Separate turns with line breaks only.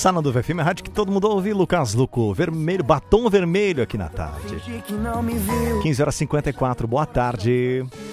Sananduva FM, a rádio que todo mundo ouve. Lucas Luco, vermelho, batom vermelho aqui na tarde. 15h54, boa tarde.